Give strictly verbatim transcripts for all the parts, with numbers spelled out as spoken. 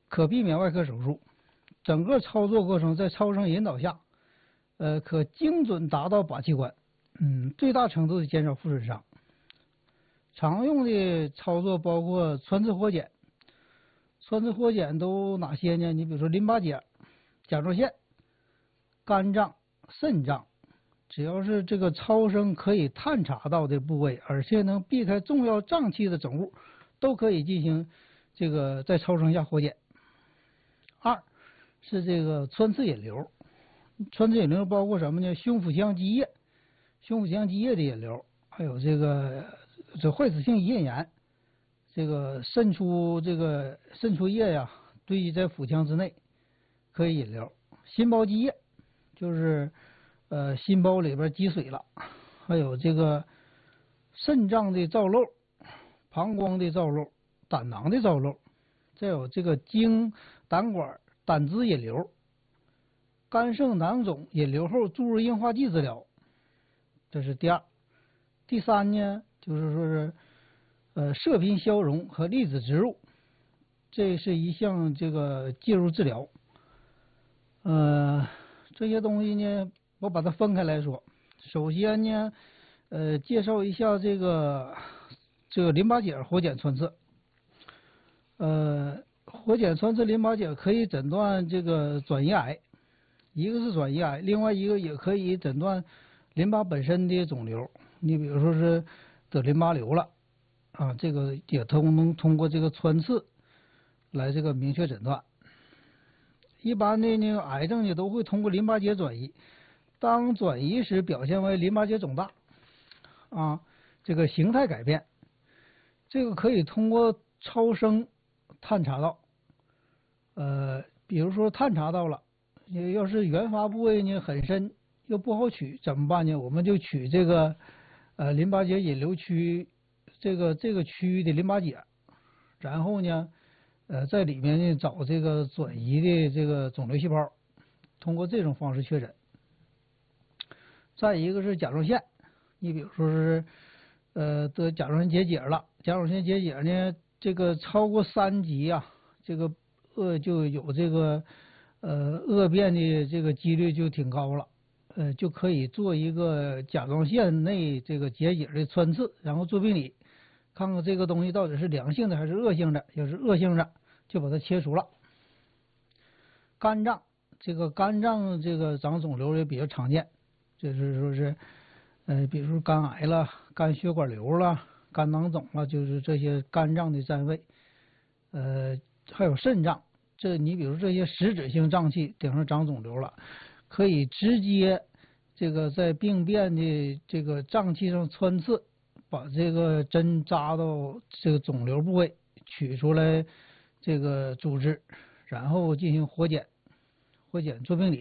可避免外科手术。整个操作过程在超声引导下，呃，可精准达到靶器官，嗯，最大程度的减少副损伤。常用的操作包括穿刺活检，穿刺活检都哪些呢？你比如说淋巴结、甲状腺、肝脏、肾脏，只要是这个超声可以探查到的部位，而且能避开重要脏器的整物，都可以进行这个在超声下活检。二是这个穿刺引流，穿刺引流包括什么呢？胸腹腔积液、胸腹腔积液的引流，还有这个这坏死性胰腺炎，这个渗出这个渗出液呀，堆积在腹腔之内，可以引流。心包积液就是呃心包里边积水了，还有这个肾脏的造瘘、膀胱的造瘘、胆囊的造瘘，再有这个经胆管胆汁引流，肝肾囊肿引流后注入硬化剂治疗，这是第二。第三呢，就是说是呃射频消融和粒子植入，这是一项这个介入治疗。呃，这些东西呢，我把它分开来说。首先呢，呃，介绍一下这个这个淋巴结活检穿刺。呃，活检穿刺淋巴结可以诊断这个转移癌，一个是转移癌，另外一个也可以诊断淋巴本身的肿瘤。你比如说是得淋巴瘤了啊，这个也通能通过这个穿刺来这个明确诊断。一般的那个癌症呢，都会通过淋巴结转移，当转移时表现为淋巴结肿大啊，这个形态改变，这个可以通过超声探查到。呃，比如说探查到了，要是原发部位呢很深又不好取，怎么办呢？我们就取这个呃淋巴结引流区这个这个区域的淋巴结，然后呢，呃在里面呢找这个转移的这个肿瘤细胞，通过这种方式确诊。再一个是甲状腺，你比如说是呃得甲状腺结节了，甲状腺结节呢，这个超过三级啊，这个恶就有这个呃恶变的这个几率就挺高了，呃就可以做一个甲状腺内这个结节的穿刺，然后做病理，看看这个东西到底是良性的还是恶性的，要是恶性的就把它切除了。肝脏，这个肝脏这个长肿瘤也比较常见，就是说是呃比如说肝癌了、肝血管瘤了、肝囊肿了，就是这些肝脏的占位。呃还有肾脏，这你比如这些实质性脏器顶上长肿瘤了，可以直接这个在病变的这个脏器上穿刺，把这个针扎到这个肿瘤部位，取出来这个组织，然后进行活检，活检做病理。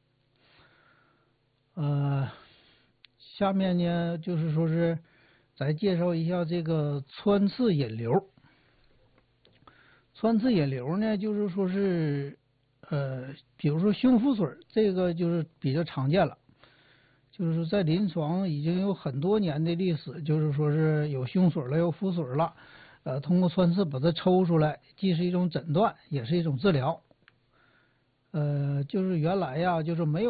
呃，下面呢就是说是再介绍一下这个穿刺引流。穿刺引流呢，就是说是，呃，比如说胸腹水，这个就是比较常见了，就是说在临床已经有很多年的历史，就是说是有胸水了，有腹水了，呃，通过穿刺把它抽出来，既是一种诊断，也是一种治疗。呃，就是原来呀，就是没有。